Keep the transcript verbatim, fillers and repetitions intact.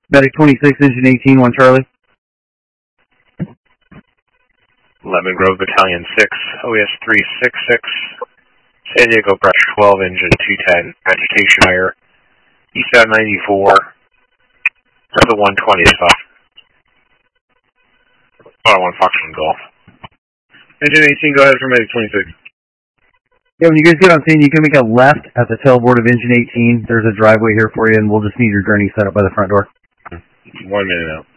Medic twenty-six, Engine eighteen, one Charlie. Lemon Grove Battalion six, O E S three six six, San Diego Brush twelve, Engine two ten, agitation higher, eastbound ninety-four, that's a one twenty stop. Oh, one Foxtrot Golf. Engine eighteen, go ahead for Medic twenty-six. Yeah, when you guys get on scene, you can make a left at the tailboard of Engine eighteen. There's a driveway here for you, and we'll just need your gurney set up by the front door. One minute out.